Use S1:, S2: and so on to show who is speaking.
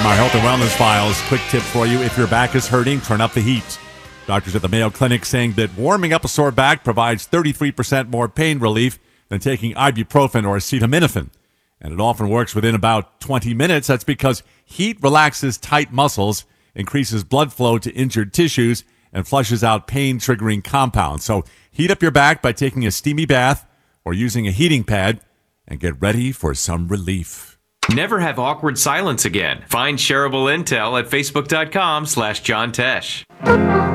S1: From our Health and Wellness Files, quick tip for you. If your back is hurting, turn up the heat. Doctors at the Mayo Clinic saying that warming up a sore back provides 33% more pain relief than taking ibuprofen or acetaminophen. And it often works within about 20 minutes. That's because heat relaxes tight muscles, increases blood flow to injured tissues, and flushes out pain-triggering compounds. So heat up your back by taking a steamy bath or using a heating pad and get ready for some relief.
S2: Never have awkward silence again. Find shareable intel at facebook.com/John Tesh.